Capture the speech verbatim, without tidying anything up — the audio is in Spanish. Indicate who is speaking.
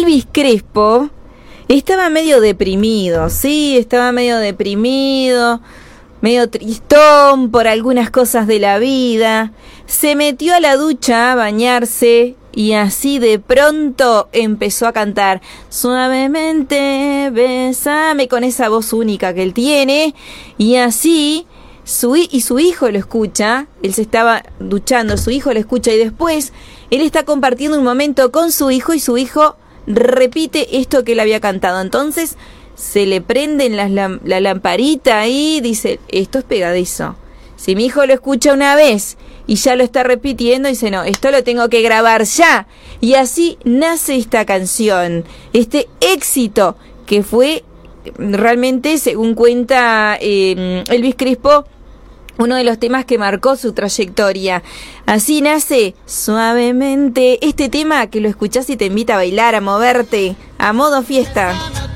Speaker 1: Elvis Crespo estaba medio deprimido, sí, estaba medio deprimido, medio tristón por algunas cosas de la vida. Se metió a la ducha a bañarse y así de pronto empezó a cantar Suavemente bésame, con esa voz única que él tiene. Y así su, y su hijo lo escucha, él se estaba duchando, su hijo lo escucha y después él está compartiendo un momento con su hijo y su hijo repite esto que él había cantado. Entonces se le prenden las lam- la lamparita y dice, esto es pegadizo. Si mi hijo lo escucha una vez y ya lo está repitiendo, dice, no, esto lo tengo que grabar ya. Y así nace esta canción, este éxito que fue realmente, según cuenta eh, Elvis Crespo, uno de los temas que marcó su trayectoria. Así nace Suavemente, este tema que lo escuchás y te invita a bailar, a moverte, a modo fiesta.